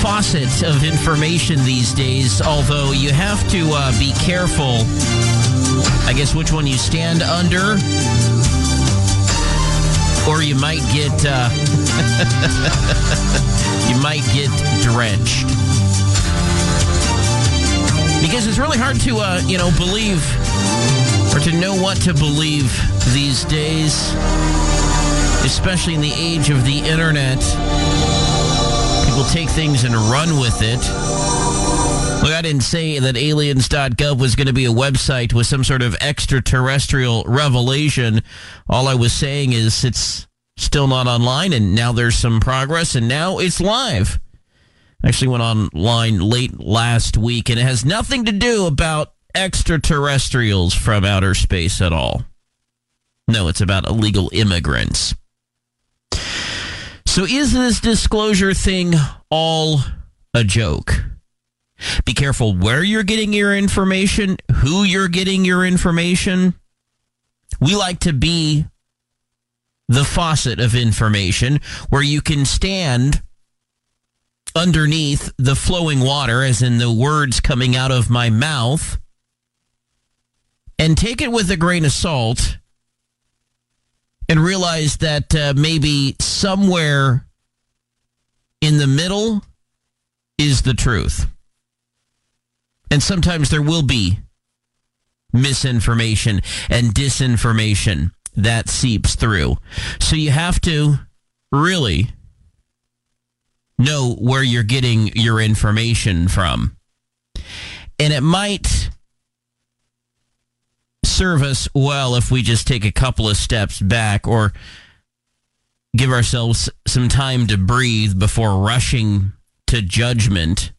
faucet of information these days, although you have to be careful, I guess, which one you stand under, or you might get drenched. Because it's really hard to, believe or to know what to believe these days, especially in the age of the internet. People take things and run with it. Look, I didn't say that aliens.gov was going to be a website with some sort of extraterrestrial revelation. All I was saying is it's still not online, and now there's some progress, and now it's live. Actually went online late last week, and it has nothing to do about extraterrestrials from outer space at all. No, it's about illegal immigrants. So is this disclosure thing all a joke? Be careful where you're getting your information, who you're getting your information. We like to be the faucet of information where you can stand underneath the flowing water, as in the words coming out of my mouth, and take it with a grain of salt and realize that maybe somewhere in the middle is the truth. And sometimes there will be misinformation and disinformation that seeps through. So you have to really know where you're getting your information from. And it might serve us well if we just take a couple of steps back, or give ourselves some time to breathe before rushing to judgment.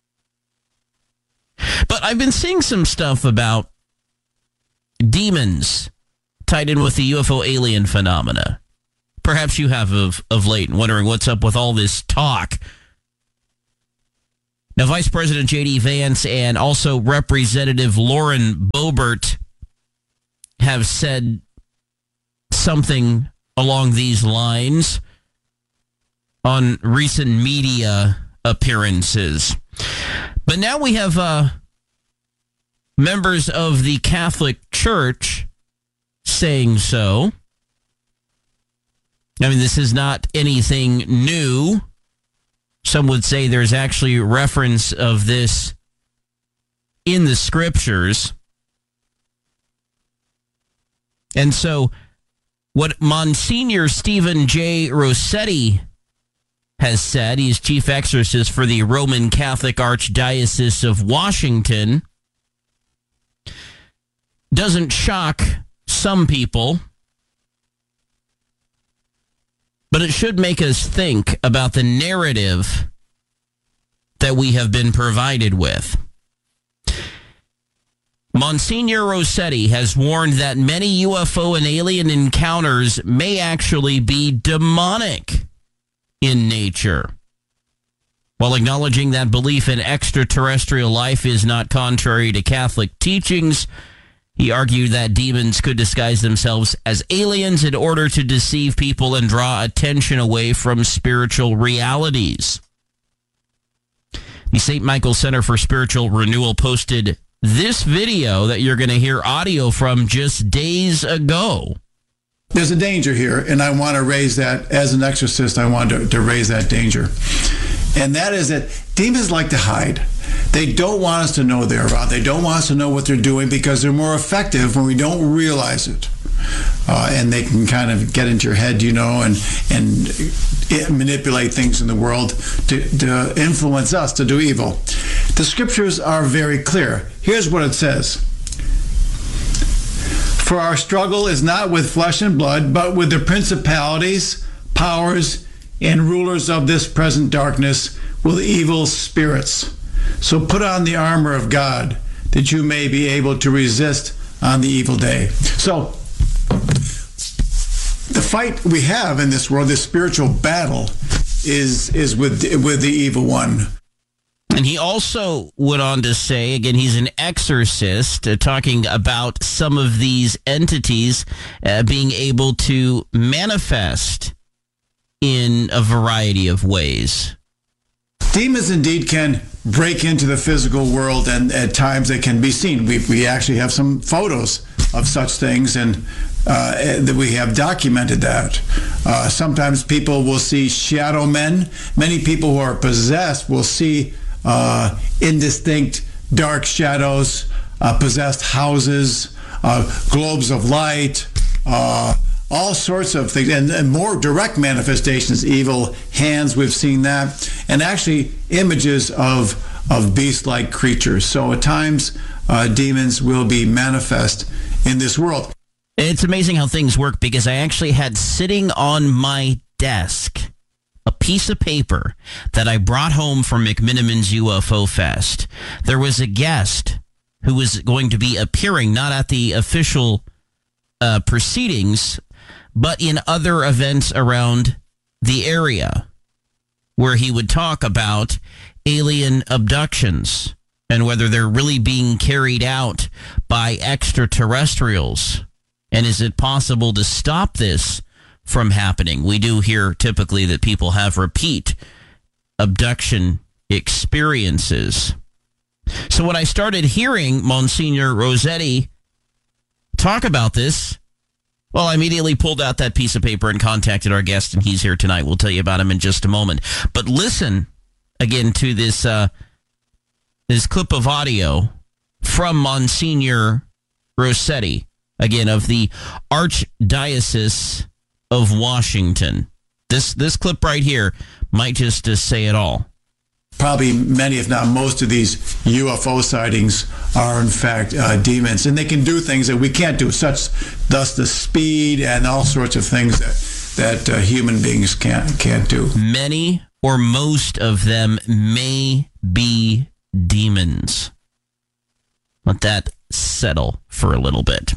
But I've been seeing some stuff about demons tied in with the UFO alien phenomena. Perhaps you have of late, wondering what's up with all this talk. Now, Vice President J.D. Vance and also Representative Lauren Boebert have said something along these lines on recent media appearances. But now we have members of the Catholic Church saying so. I mean, this is not anything new. Some would say there's actually reference of this in the scriptures. And so what Monsignor Stephen J. Rossetti has said, he's chief exorcist for the Roman Catholic Archdiocese of Washington, doesn't shock some people, but it should make us think about the narrative that we have been provided with. Monsignor Rossetti has warned that many UFO and alien encounters may actually be demonic in nature. While acknowledging that belief in extraterrestrial life is not contrary to Catholic teachings, he argued that demons could disguise themselves as aliens in order to deceive people and draw attention away from spiritual realities. The St. Michael Center for Spiritual Renewal posted this video that you're going to hear audio from just days ago. There's a danger here, and I want to raise that. As an exorcist, I want to raise that danger. And that is that demons like to hide. They don't want us to know they're around. They don't want us to know what they're doing because they're more effective when we don't realize it. And they can kind of get into your head, and manipulate things in the world to influence us to do evil. The scriptures are very clear. Here's what it says. For our struggle is not with flesh and blood, but with the principalities, powers, and rulers of this present darkness, with evil spirits. So put on the armor of God, that you may be able to resist on the evil day. So the fight we have in this world, this spiritual battle, is with the evil one. And he also went on to say, again, he's an exorcist, talking about some of these entities being able to manifest in a variety of ways. demons indeed can break into the physical world, and at times they can be seen. We actually have some photos of such things, and that we have documented that. Sometimes people will see shadow men. Many people who are possessed will see indistinct dark shadows, possessed houses, globes of light, all sorts of things, and more direct manifestations, evil hands, we've seen that, and actually images of beast-like creatures. So at times, demons will be manifest in this world. It's amazing how things work, because I actually had sitting on my desk a piece of paper that I brought home from McMiniman's UFO Fest. There was a guest who was going to be appearing, not at the official proceedings, but in other events around the area, where he would talk about alien abductions and whether they're really being carried out by extraterrestrials. And is it possible to stop this from happening? We do hear typically that people have repeat abduction experiences. So when I started hearing Monsignor Rossetti talk about this, well, I immediately pulled out that piece of paper and contacted our guest, and he's here tonight. We'll tell you about him in just a moment. But listen again to this this clip of audio from Monsignor Rossetti, again, of the Archdiocese of Washington. This clip right here might just say it all. Probably many, if not most, of these UFO sightings are in fact demons, and they can do things that we can't do, thus the speed and all sorts of things that human beings can't do. Many or most of them may be demons. Let that settle for a little bit.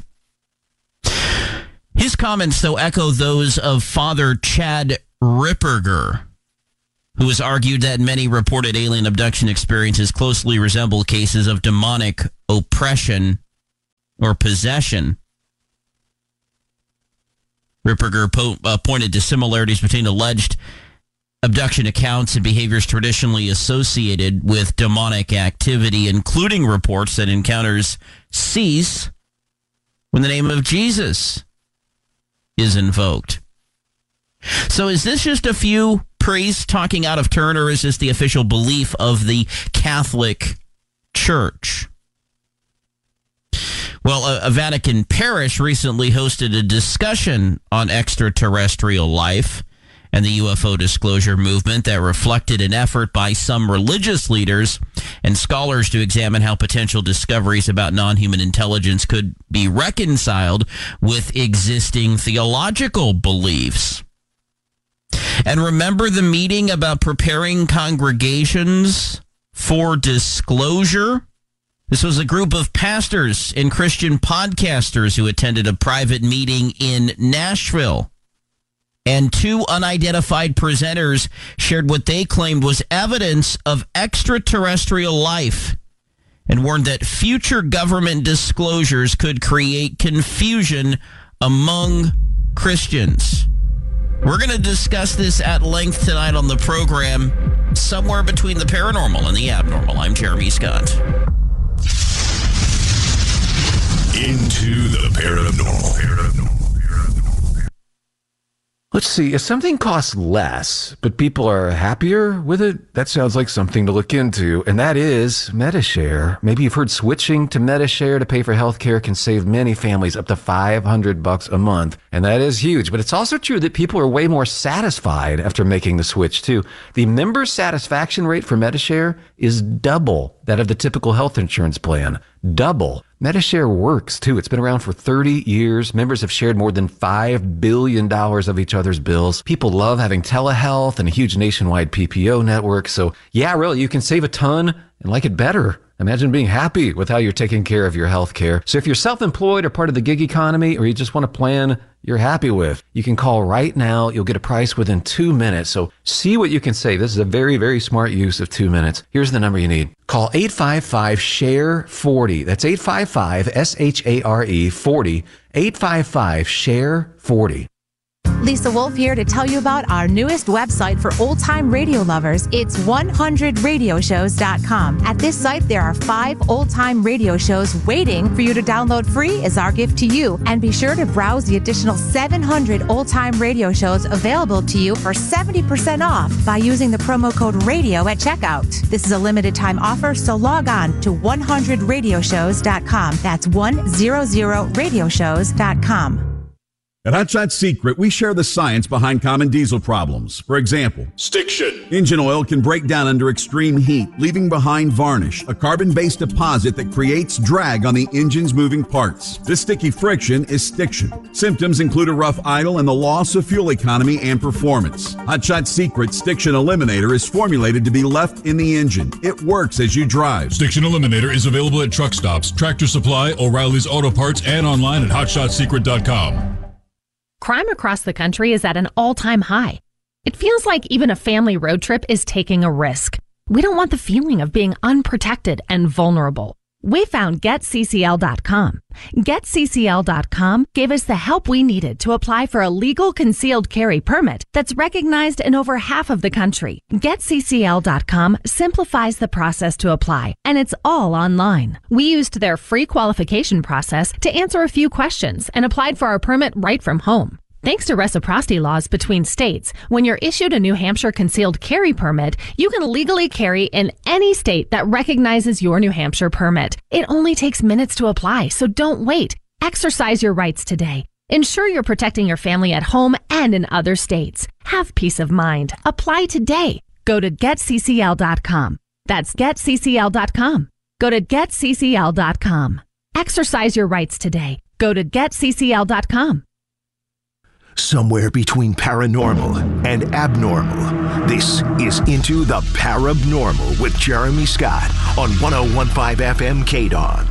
His comments, though, echo those of Father Chad Ripperger, who has argued that many reported alien abduction experiences closely resemble cases of demonic oppression or possession. Ripperger pointed to similarities between alleged abduction accounts and behaviors traditionally associated with demonic activity, including reports that encounters cease when the name of Jesus is invoked. So is this just a few priests talking out of turn, or is this the official belief of the Catholic Church? Well, a Vatican parish recently hosted a discussion on extraterrestrial life and the UFO disclosure movement that reflected an effort by some religious leaders and scholars to examine how potential discoveries about non-human intelligence could be reconciled with existing theological beliefs. And remember the meeting about preparing congregations for disclosure? This was a group of pastors and Christian podcasters who attended a private meeting in Nashville. And two unidentified presenters shared what they claimed was evidence of extraterrestrial life and warned that future government disclosures could create confusion among Christians. We're going to discuss this at length tonight on the program, somewhere between the paranormal and the abnormal. I'm Jeremy Scott. Into the paranormal. Let's see, if something costs less, but people are happier with it, that sounds like something to look into, and that is Medi-Share. Maybe you've heard switching to Medi-Share to pay for healthcare can save many families up to $500 a month, and that is huge. But it's also true that people are way more satisfied after making the switch, too. The member satisfaction rate for Medi-Share is double that of the typical health insurance plan. Double. Medi-Share works, too. It's been around for 30 years. Members have shared more than $5 billion of each other's bills. People love having telehealth and a huge nationwide PPO network. So, yeah, really, you can save a ton and like it better. Imagine being happy with how you're taking care of your health care. So if you're self-employed or part of the gig economy, or you just want a plan you're happy with, you can call right now. You'll get a price within 2 minutes. So see what you can save. This is a very, very smart use of 2 minutes. Here's the number you need. Call 855-SHARE-40. That's 855-SHARE 40. 855-SHARE 40. Lisa Wolf here to tell you about our newest website for old-time radio lovers. It's 100radioshows.com. At this site, there are 5 old-time radio shows waiting for you to download free as our gift to you. And be sure to browse the additional 700 old-time radio shows available to you for 70% off by using the promo code RADIO at checkout. This is a limited time offer, so log on to 100radioshows.com. That's 100radioshows.com. At Hot Shot Secret, we share the science behind common diesel problems. For example, Stiction. engine oil can break down under extreme heat, leaving behind varnish, a carbon-based deposit that creates drag on the engine's moving parts. This sticky friction is stiction. Symptoms include a rough idle and the loss of fuel economy and performance. Hot Shot Secret Stiction Eliminator is formulated to be left in the engine. It works as you drive. Stiction Eliminator is available at truck stops, Tractor Supply, O'Reilly's Auto Parts, and online at hotshotsecret.com. Crime across the country is at an all-time high. It feels like even a family road trip is taking a risk. We don't want the feeling of being unprotected and vulnerable. We found GetCCL.com. GetCCL.com gave us the help we needed to apply for a legal concealed carry permit that's recognized in over half of the country. GetCCL.com simplifies the process to apply, and it's all online. We used their free qualification process to answer a few questions and applied for our permit right from home. Thanks to reciprocity laws between states, when you're issued a New Hampshire concealed carry permit, you can legally carry in any state that recognizes your New Hampshire permit. It only takes minutes to apply, so don't wait. Exercise your rights today. Ensure you're protecting your family at home and in other states. Have peace of mind. Apply today. Go to GetCCL.com. That's GetCCL.com. Go to GetCCL.com. Exercise your rights today. Go to GetCCL.com. Somewhere between paranormal and abnormal, this is Into the Parabnormal with Jeremy Scott on 101.5 FM KDON.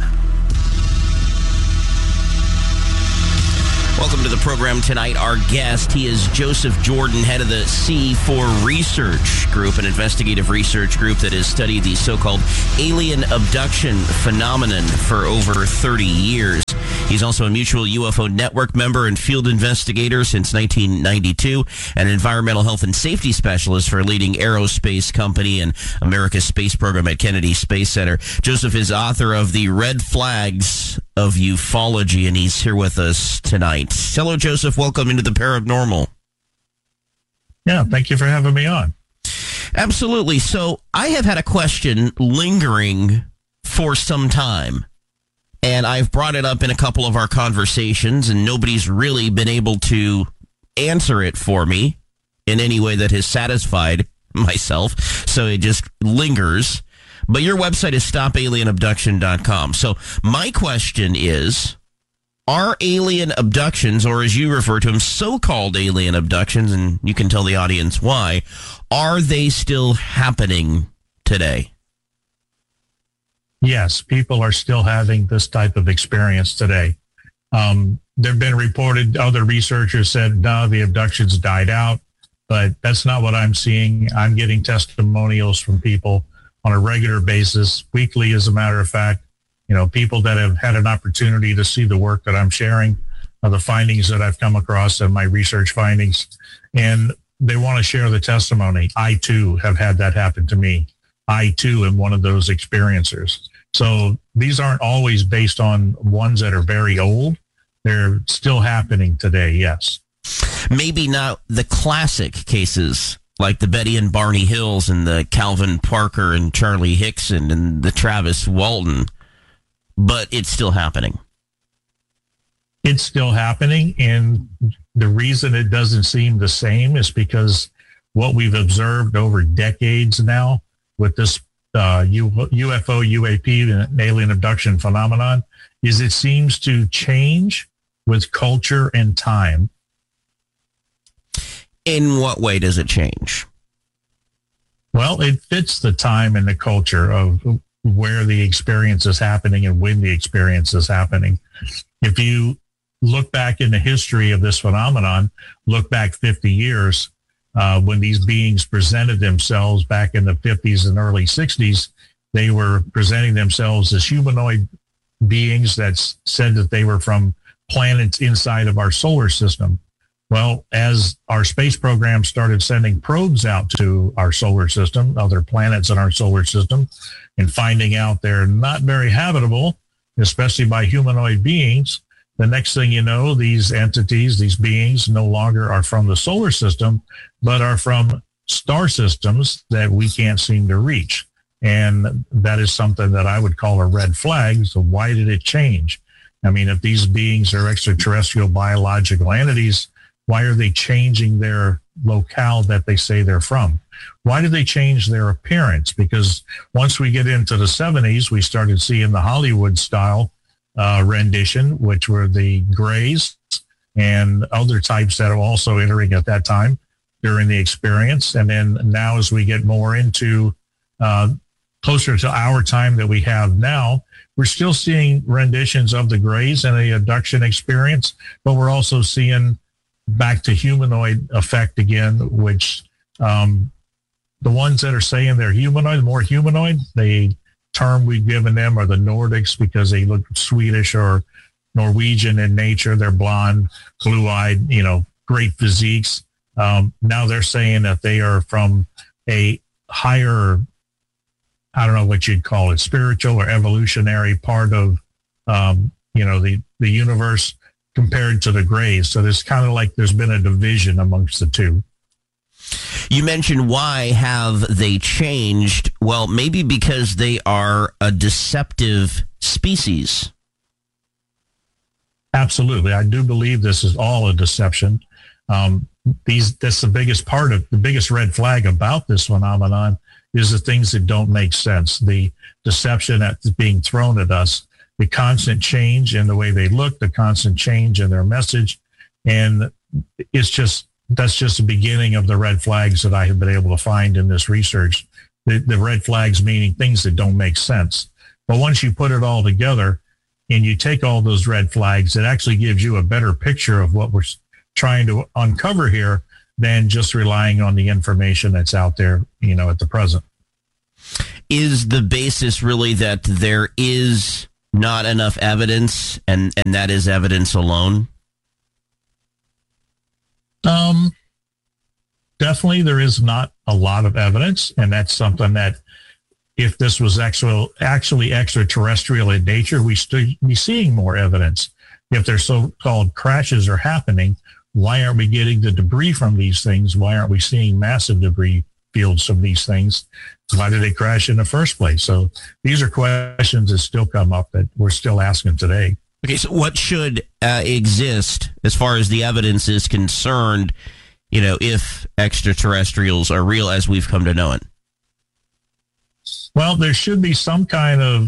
Welcome to the program tonight. Our guest, he is Joseph Jordan, head of the C4 Research Group, an investigative research group that has studied the so-called alien abduction phenomenon for over 30 years. He's also a Mutual UFO Network member and field investigator since 1992, and an environmental health and safety specialist for a leading aerospace company and America's space program at Kennedy Space Center. Joseph is author of The Red Flags of Ufology, and he's here with us tonight. Hello, Joseph. Welcome into the Paranormal. Yeah, thank you for having me on. Absolutely. So I have had a question lingering for some time, and I've brought it up in a couple of our conversations, and nobody's really been able to answer it for me in any way that has satisfied myself. So it just lingers. But your website is stopalienabduction.com. So my question is, are alien abductions, or as you refer to them, so-called alien abductions, and you can tell the audience why, are they still happening today? Yes, people are still having this type of experience today. They've been reported, other researchers said, no, the abductions died out, but that's not what I'm seeing. I'm getting testimonials from people on a regular basis, weekly, as a matter of fact. You know, people that have had an opportunity to see the work that I'm sharing, the findings that I've come across and my research findings, and they want to share the testimony. I, too, have had that happen to me. I, too, am one of those experiencers. So these aren't always based on ones that are very old. They're still happening today, yes. Maybe not the classic cases like the Betty and Barney Hills and the Calvin Parker and Charlie Hickson and the Travis Walton, but it's still happening. It's still happening, and the reason it doesn't seem the same is because what we've observed over decades now with this UFO, UAP, and alien abduction phenomenon is it seems to change with culture and time. In what way does it change? Well, it fits the time and the culture of where the experience is happening and when the experience is happening. If you look back in the history of this phenomenon, look back 50 years, when these beings presented themselves back in the 50s and early 60s, they were presenting themselves as humanoid beings that said that they were from planets inside of our solar system. Well, as our space program started sending probes out to our solar system, other planets in our solar system, and finding out they're not very habitable, especially by humanoid beings, the next thing you know, these entities, these beings no longer are from the solar system, but are from star systems that we can't seem to reach. And that is something that I would call a red flag. So why did it change? I mean, if these beings are extraterrestrial biological entities, why are they changing their locale that they say they're from? Why do they change their appearance? Because once we get into the 70s, we started seeing the Hollywood style rendition, which were the grays and other types that are also entering at that time during the experience. And then now as we get more into closer to our time that we have now, we're still seeing renditions of the grays and the abduction experience, but we're also seeing back to humanoid effect again, which the ones that are saying they're humanoid, more humanoid, the term we've given them are the Nordics because they look Swedish or Norwegian in nature. They're blonde, blue-eyed, great physiques. Now they're saying that they are from a higher, I don't know what you'd call it, spiritual or evolutionary part of, the universe compared to the grays. So there's kind of like there's been a division amongst the two. You mentioned why have they changed? Well, maybe because they are a deceptive species. Absolutely. I do believe this is all a deception. That's the biggest part of the biggest red flag about this phenomenon is the things that don't make sense. The deception that's being thrown at us, the constant change in the way they look, the constant change in their message. And that's just the beginning of the red flags that I have been able to find in this research. The red flags meaning things that don't make sense. But once you put it all together and you take all those red flags, it actually gives you a better picture of what we're trying to uncover here than just relying on the information that's out there, at the present. Is the basis really that there is not enough evidence and that is evidence alone? Definitely there is not a lot of evidence, and that's something that if this was actually extraterrestrial in nature, we should be seeing more evidence. If their so-called crashes are happening, why aren't we getting the debris from these things? Why aren't we seeing massive debris fields from these things? Why did they crash in the first place? So these are questions that still come up that we're still asking today. Okay, so what should exist as far as the evidence is concerned, if extraterrestrials are real as we've come to know it? Well, there should be some kind of